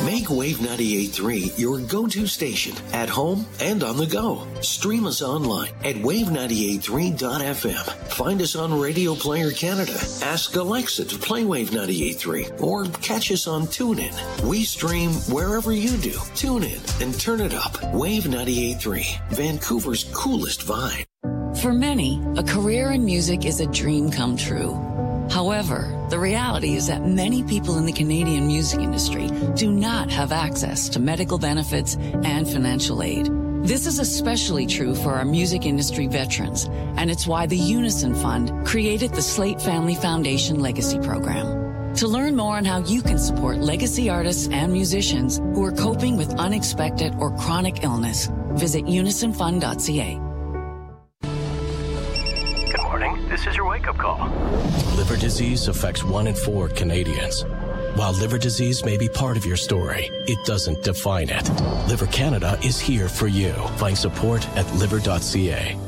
Make Wave 98.3 your go-to station at home and on the go. Stream us online at wave983.fm. Find us on Radio Player Canada. Ask Alexa to play Wave 98.3 or catch us on TuneIn. We stream wherever you do. Tune in and turn it up. Wave 98.3, Vancouver's coolest vibe. For many, a career in music is a dream come true. However, the reality is that many people in the Canadian music industry do not have access to medical benefits and financial aid. This is especially true for our music industry veterans, and it's why the Unison Fund created the Slate Family Foundation Legacy Program. To learn more on how you can support legacy artists and musicians who are coping with unexpected or chronic illness, visit unisonfund.ca. This is your wake-up call. Liver disease affects 1 in 4 Canadians. While liver disease may be part of your story, it doesn't define it. Liver Canada is here for you. Find support at liver.ca.